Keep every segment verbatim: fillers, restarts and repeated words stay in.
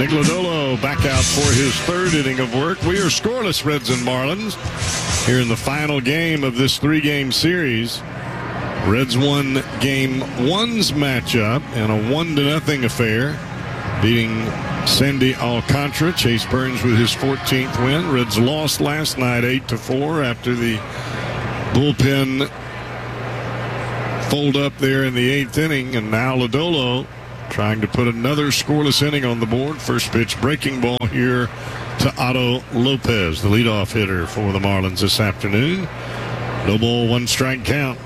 Nick Lodolo back out for his third inning of work. We are scoreless, Reds and Marlins, here in the final game of this three-game series. Reds won game one's matchup in a one to nothing affair, beating Sandy Alcantara. Chase Burns with his fourteenth win. Reds lost last night eight to four after the bullpen fold up there in the eighth inning, and now Lodolo trying to put another scoreless inning on the board. First pitch breaking ball here to Otto Lopez, the leadoff hitter for the Marlins this afternoon. No ball, one strike count.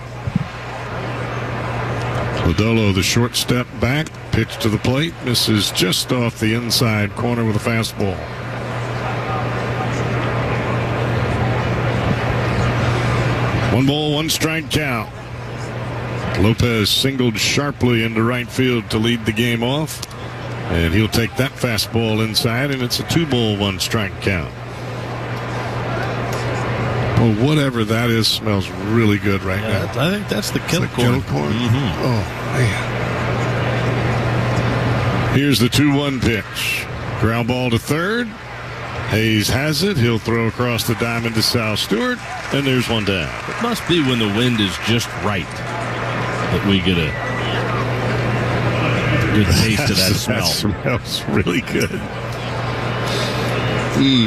Lodolo, the short step back, pitch to the plate, misses just off the inside corner with a fastball. One ball, one strike count. Lopez singled sharply into right field to lead the game off, and he'll take that fastball inside, and it's a two ball, one strike count. Well, whatever that is smells really good right yeah, now. I think that's the kettle the corn. Kettle corn. Mm-hmm. Oh, man. Here's the two one pitch. Ground ball to third. Hayes has it. He'll throw across the diamond to Sal Stewart, and there's one down. It must be when the wind is just right that we get a good taste of that smell. That smells really good. Mm.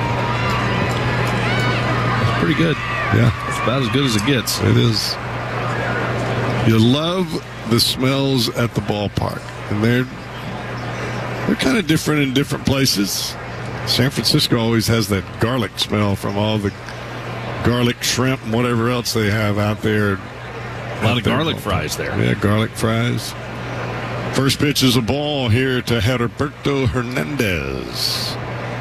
It's pretty good. Yeah. It's about as good as it gets. It is. You love the smells at the ballpark, and they're they're kind of different in different places. San Francisco always has that garlic smell from all the garlic shrimp and whatever else they have out there. A lot of garlic fries there. Yeah, garlic fries. First pitch is a ball here to Heriberto Hernandez.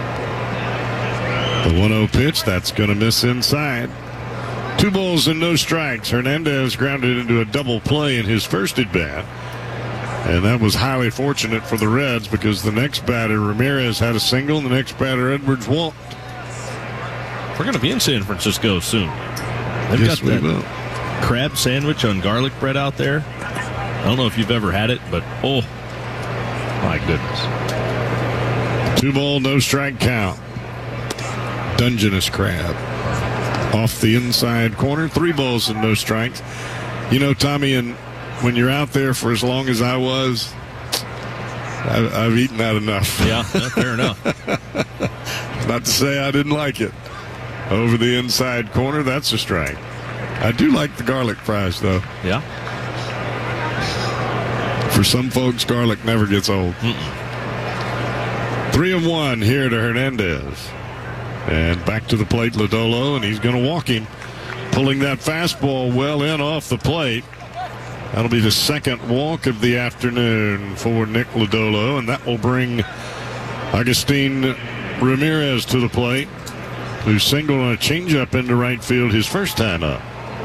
The one oh pitch, that's going to miss inside. Two balls and no strikes. Hernandez grounded into a double play in his first at-bat. And that was highly fortunate for the Reds because the next batter, Ramirez, had a single, and the next batter, Edwards, walked. We're going to be in San Francisco soon. They've Yes, got that we will. crab sandwich on garlic bread out there. I don't know if you've ever had it, but oh, my goodness. Two ball, no strike count. Dungeness crab. Off the inside corner, three balls and no strikes. You know, Tommy, and when you're out there for as long as I was, I've, I've eaten that enough. Yeah, fair enough. Not to say I didn't like it. Over the inside corner, that's a strike. I do like the garlic fries, though. Yeah. For some folks, garlic never gets old. Mm-mm. Three and one here to Hernandez. And back to the plate, Lodolo, and he's going to walk him. Pulling that fastball well in off the plate. That'll be the second walk of the afternoon for Nick Lodolo, and that will bring Agustin Ramirez to the plate, who singled on a changeup into right field his first time up.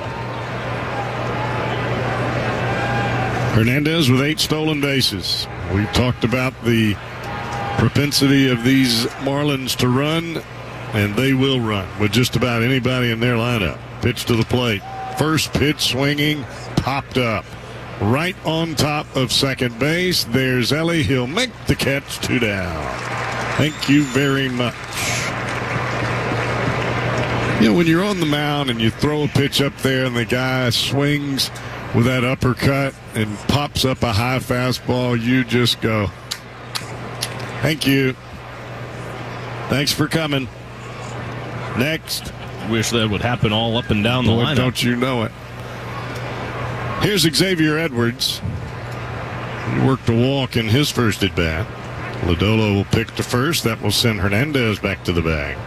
Hernandez with eight stolen bases. We've talked about the propensity of these Marlins to run, and they will run with just about anybody in their lineup. Pitch to the plate. First pitch swinging, popped up. Right on top of second base. There's Ellie. He'll make the catch, two down. Thank you very much. You know, when you're on the mound and you throw a pitch up there and the guy swings with that uppercut and pops up a high fastball, you just go, thank you. Thanks for coming. Next. Wish that would happen all up and down the Boy, lineup. don't you know it. Here's Xavier Edwards. He worked a walk in his first at bat. Lodolo will pick to first. That will send Hernandez back to the bag.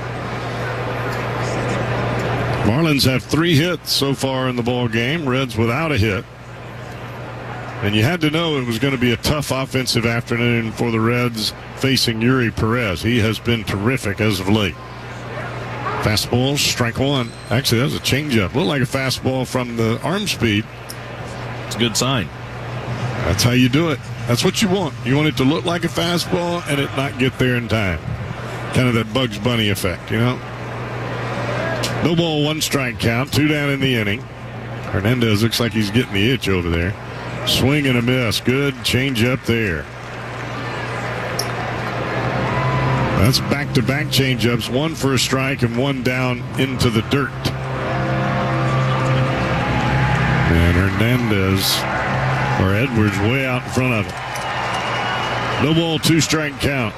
Marlins have three hits so far in the ball game. Reds without a hit. And you had to know it was going to be a tough offensive afternoon for the Reds facing Yuri Perez. He has been terrific as of late. Fastball, strike one. Actually, that was a changeup. Looked like a fastball from the arm speed. It's a good sign. That's how you do it. That's what you want. You want it to look like a fastball and it not get there in time. Kind of that Bugs Bunny effect, you know? No ball, one strike count. Two down in the inning. Hernandez looks like he's getting the itch over there. Swing and a miss. Good change up there. That's back-to-back changeups, one for a strike and one down into the dirt. And Hernandez, or Edwards, way out in front of him. No ball, two-strike count.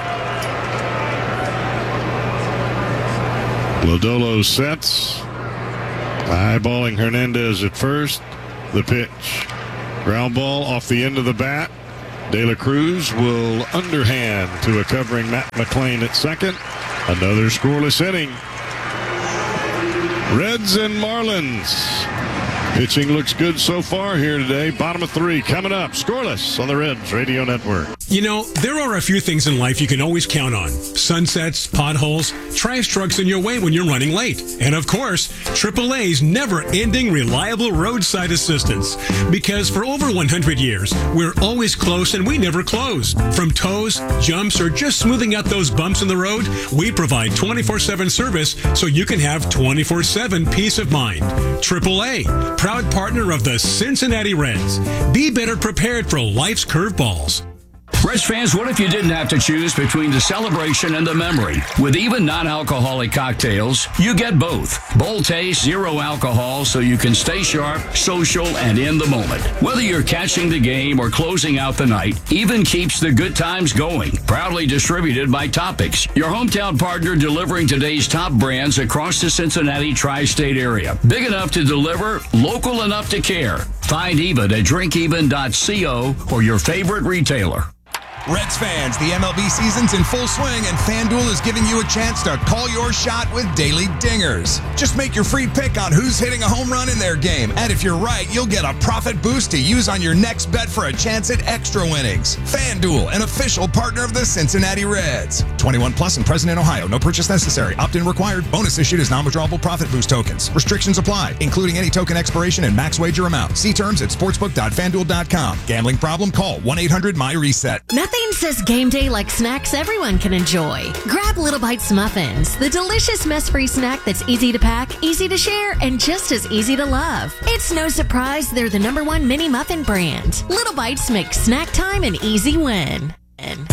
Lodolo sets. Eyeballing Hernandez at first. The pitch. Ground ball off the end of the bat. De La Cruz will underhand to a covering Matt McLean at second. Another scoreless inning. Reds and Marlins. Pitching looks good so far here today. Bottom of three coming up. Scoreless on the Reds Radio Network. You know, there are a few things in life you can always count on. Sunsets, potholes, trash trucks in your way when you're running late. And of course, triple A's never-ending reliable roadside assistance. Because for over one hundred years, we're always close and we never close. From tows, jumps, or just smoothing out those bumps in the road, we provide twenty-four seven service so you can have twenty-four seven peace of mind. triple A, proud partner of the Cincinnati Reds. Be better prepared for life's curveballs. Reds fans, what if you didn't have to choose between the celebration and the memory? With even non-alcoholic cocktails, you get both. Bold taste, zero alcohol, so you can stay sharp, social, and in the moment. Whether you're catching the game or closing out the night, Even keeps the good times going. Proudly distributed by Topics, your hometown partner delivering today's top brands across the Cincinnati tri-state area. Big enough to deliver, local enough to care. Find Even at drink even dot co or your favorite retailer. Reds fans, the M L B season's in full swing, and FanDuel is giving you a chance to call your shot with daily dingers. Just make your free pick on who's hitting a home run in their game, and if you're right, you'll get a profit boost to use on your next bet for a chance at extra winnings. FanDuel, an official partner of the Cincinnati Reds. twenty-one plus and present in Ohio. No purchase necessary. Opt-in required. Bonus issued as non-withdrawable profit boost tokens. Restrictions apply, including any token expiration and max wager amount. See terms at sportsbook dot fanduel dot com. Gambling problem? Call one eight hundred my reset. Nothing says game day like snacks everyone can enjoy. Grab Little Bites Muffins, the delicious mess-free snack that's easy to pack, easy to share, and just as easy to love. It's no surprise they're the number one mini muffin brand. Little Bites make snack time an easy win.